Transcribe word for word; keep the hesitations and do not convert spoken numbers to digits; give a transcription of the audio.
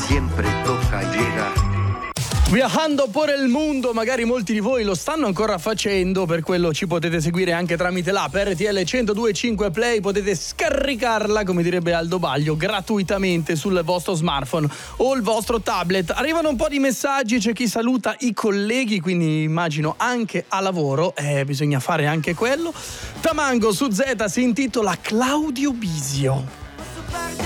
siempre toca llegar. Viajando por el mundo, magari molti di voi lo stanno ancora facendo, per quello ci potete seguire anche tramite l'app R T L centodue e cinque Play, potete scaricarla, come direbbe Aldo Baglio, gratuitamente sul vostro smartphone o il vostro tablet. Arrivano un po' di messaggi, c'è chi saluta i colleghi, quindi immagino anche a lavoro, eh, bisogna fare anche quello. Tamango su Z si intitola Claudio Bisio.